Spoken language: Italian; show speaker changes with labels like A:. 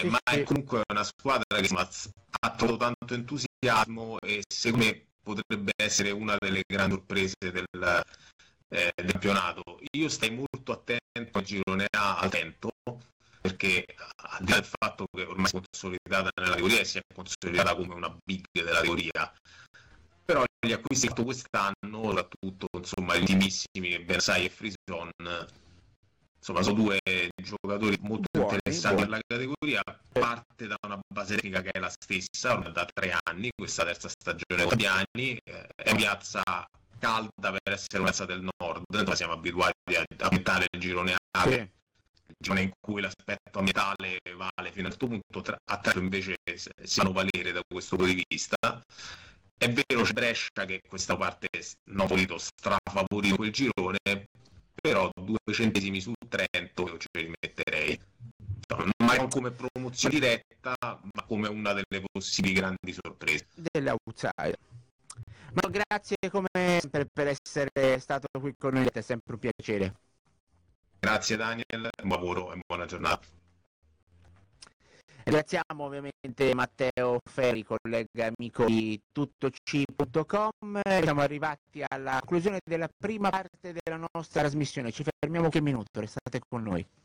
A: ma è comunque una squadra che insomma, ha trovato tanto entusiasmo e secondo me potrebbe essere una delle grandi sorprese del campionato. Io stai molto attento al girone A, attento, perché al di là del fatto che ormai si è consolidata nella categoria e si è consolidata come una big della categoria, però gli acquisti fatto quest'anno, soprattutto insomma, gli ultimissimi Bersai e Frison, insomma sono due giocatori molto interessanti per la categoria. Parte da una base tecnica che è la stessa da 3 anni, questa terza stagione con Piani, è una piazza calda per essere una piazza del nord, noi siamo abituati a aumentare il girone A, il girone in cui l'aspetto ambientale vale fino a un certo punto, a Trento invece si fanno valere da questo punto di vista. È vero, c'è Brescia che questa parte non favorito, strafavorito quel girone, però 2 centesimi su Trento io ce li metterei. Ma non come promozione diretta, ma come una delle possibili grandi sorprese.
B: Dell'outsider. Ma grazie come sempre per essere stato qui con noi, è sempre un piacere.
A: Grazie Daniel, buon lavoro e buona giornata.
B: Ringraziamo ovviamente Matteo Ferri, collega amico di tuttoc.com. Siamo arrivati alla conclusione della prima parte della nostra trasmissione. Ci fermiamo qualche minuto, restate con noi.